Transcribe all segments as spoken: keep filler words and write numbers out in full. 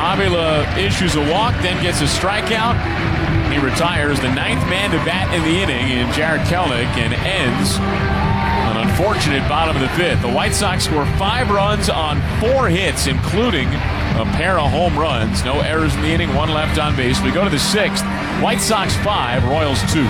Avila issues a walk, then gets a strikeout. He retires, the ninth man to bat in the inning in Jarred Kelenic, and ends an unfortunate bottom of the fifth. The White Sox score five runs on four hits, including a pair of home runs. No errors in the inning, one left on base. We go to the sixth. White Sox five, Royals two.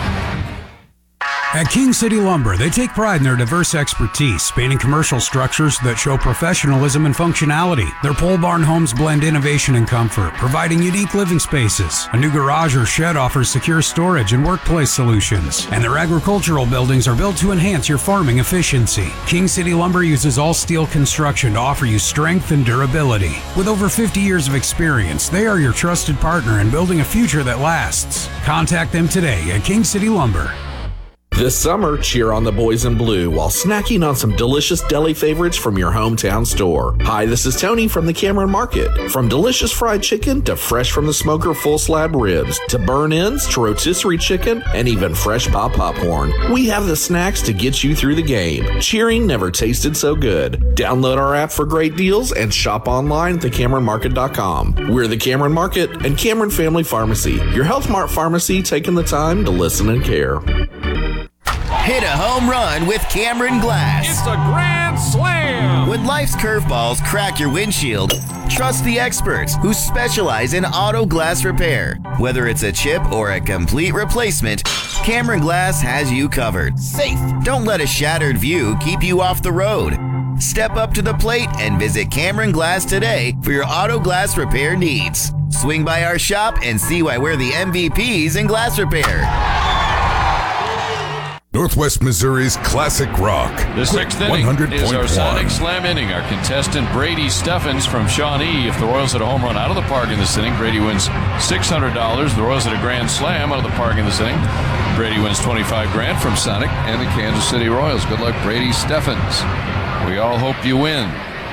At King City Lumber, they take pride in their diverse expertise, spanning commercial structures that show professionalism and functionality. Their pole barn homes blend innovation and comfort, providing unique living spaces. A new garage or shed offers secure storage and workplace solutions. And their agricultural buildings are built to enhance your farming efficiency. King City Lumber uses all steel construction to offer you strength and durability. With over fifty years of experience, they are your trusted partner in building a future that lasts. Contact them today at King City Lumber. This summer, cheer on the boys in blue while snacking on some delicious deli favorites from your hometown store. Hi, this is Tony from the Cameron Market. From delicious fried chicken to fresh from the smoker full slab ribs to burn-ins to rotisserie chicken and even fresh pop popcorn, we have the snacks to get you through the game. Cheering never tasted so good. Download our app for great deals and shop online at the cameron market dot com. We're the Cameron Market and Cameron Family Pharmacy, your Health Mart pharmacy taking the time to listen and care. Hit a home run with Cameron Glass. It's a grand slam! When life's curveballs crack your windshield, trust the experts who specialize in auto glass repair. Whether it's a chip or a complete replacement, Cameron Glass has you covered. Safe. Don't let a shattered view keep you off the road. Step up to the plate and visit Cameron Glass today for your auto glass repair needs. Swing by our shop and see why we're the M V Ps in glass repair. Northwest Missouri's classic rock. The sixth inning is our Sonic Slam inning. Our contestant Brady Steffens from Shawnee. If the Royals hit a home run out of the park in this inning, Brady wins six hundred dollars. The Royals hit a grand slam out of the park in this inning, Brady wins twenty-five grand from Sonic and the Kansas City Royals. Good luck, Brady Steffens. We all hope you win.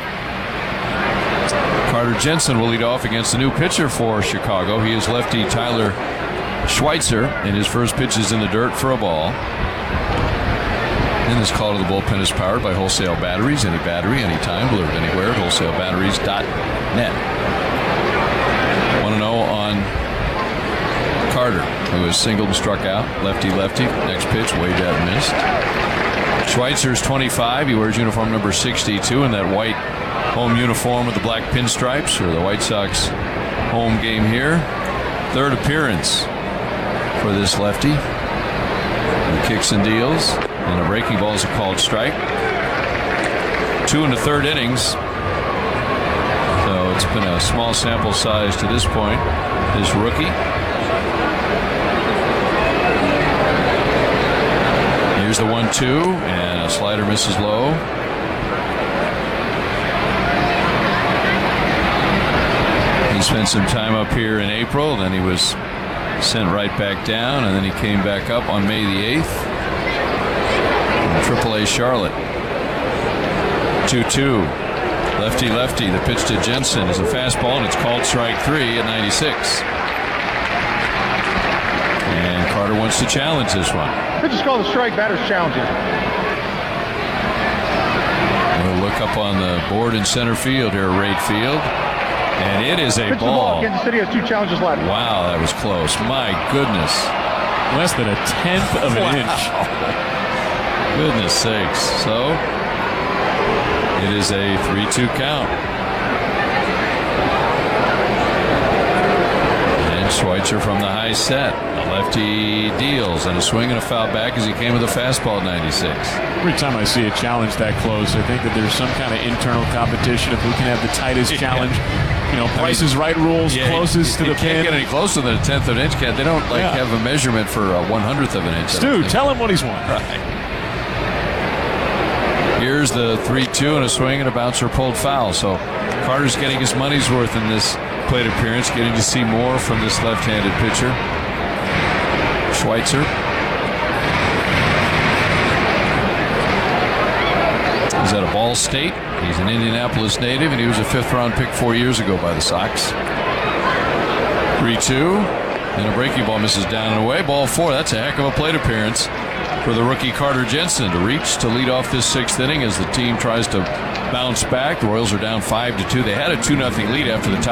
Carter Jensen will lead off against the new pitcher for Chicago. He is lefty Tyler Schweitzer, and his first pitch is in the dirt for a ball. And this call to the bullpen is powered by Wholesale Batteries. Any battery, anytime, delivered anywhere at wholesale batteries dot net. one and oh on Carter, who has singled and struck out. Lefty-lefty. Next pitch, way down, missed. Schweitzer's twenty-five. He wears uniform number sixty-two in that white home uniform with the black pinstripes for the White Sox home game here. Third appearance for this lefty. He kicks and deals, and a breaking ball is a called strike. Two in the third innings. So it's been a small sample size to this point. This rookie. Here's the one two, and a slider misses low. He spent some time up here in April, then he was sent right back down, and then he came back up on May the eighth in triple A Charlotte. two two. Lefty-lefty. The pitch to Jensen is a fastball, and it's called strike three at ninety-six. And Carter wants to challenge this one. Pitch is called a strike, batter's challenging. We'll look up on the board in center field here, right field. And it is a Pitch ball. ball. Kansas City has two challenges left. Wow, that was close. My goodness. Less than a tenth of an wow. inch. Goodness sakes. So it is a three two count. And Schweitzer from the high set. A lefty deals, and a swing and a foul back as he came with a fastball at ninety-six. Every time I see a challenge that close, I think that there's some kind of internal competition of who can have the tightest challenge. You know, Price is Right rules, yeah, closest you, to you the can't pin. get any closer than a tenth of an inch. Can't they? Don't like yeah. have a measurement for a one hundredth of an inch. Stu, tell him what he's won. Right. Here's the three two and a swing and a bouncer pulled foul. So Carter's getting his money's worth in this plate appearance, getting to see more from this left-handed pitcher. Schweitzer. He's at a Ball State. He's an Indianapolis native, and he was a fifth-round pick four years ago by the Sox. three two, and a breaking ball misses down and away. Ball four. That's a heck of a plate appearance for the rookie Carter Jensen to reach to lead off this sixth inning as the team tries to bounce back. The Royals are down five to two. They had a two nothing lead after the top.